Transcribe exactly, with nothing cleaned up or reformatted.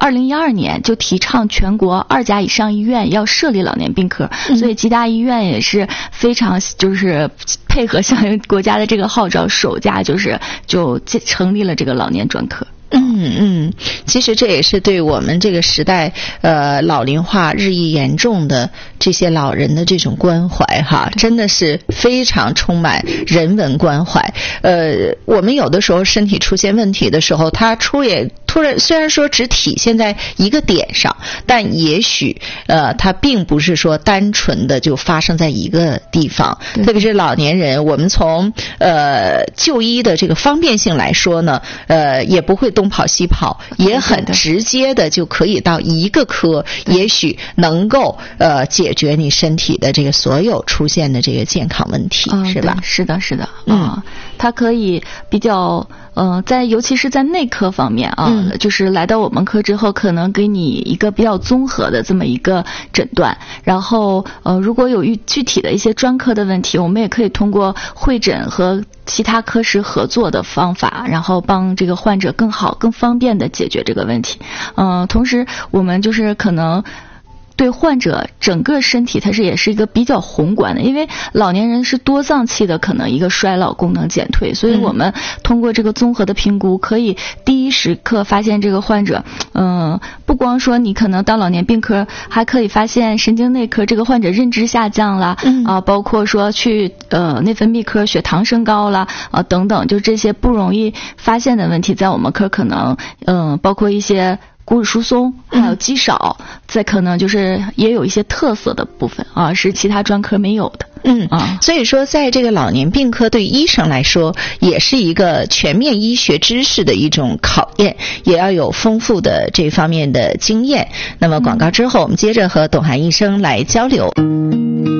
二零一二年就提倡全国二甲以上医院要设立老年病科，嗯、所以吉大医院也是非常就是配合响应国家的这个号召，首家就是就成立了这个老年专科。 嗯嗯，其实这也是对我们这个时代呃老龄化日益严重的这些老人的这种关怀哈，真的是非常充满人文关怀。呃，我们有的时候身体出现问题的时候，它出也突然虽然说只体现在一个点上，但也许呃它并不是说单纯的就发生在一个地方。特别是老年人，我们从呃就医的这个方便性来说呢，呃也不会东跑西跑，也很直接的就可以到一个科，也许能够呃解决你身体的这个所有出现的这个健康问题， 嗯、 是吧？ 是的，是的，嗯，呃、它可以比较呃，在尤其是在内科方面啊，嗯、就是来到我们科之后，可能给你一个比较综合的这么一个诊断，然后呃，如果有具体的一些专科的问题，我们也可以通过会诊和其他科室合作的方法，然后帮这个患者更好、更方便的解决这个问题。嗯、呃，同时我们就是可能对患者整个身体它是也是一个比较宏观的，因为老年人是多脏器的可能一个衰老功能减退，所以我们通过这个综合的评估，可以第一时刻发现这个患者，嗯、呃，不光说你可能到老年病科，还可以发现神经内科这个患者认知下降了，嗯啊、呃，包括说去呃内分泌科血糖升高了啊、呃、等等，就这些不容易发现的问题，在我们科可能嗯、呃、包括一些骨质疏松还有肌少，再、嗯、可能就是也有一些特色的部分啊，是其他专科没有的。 嗯啊，所以说在这个老年病科对医生来说也是一个全面医学知识的一种考验，也要有丰富的这方面的经验。那么广告之后，我们接着和董涵医生来交流。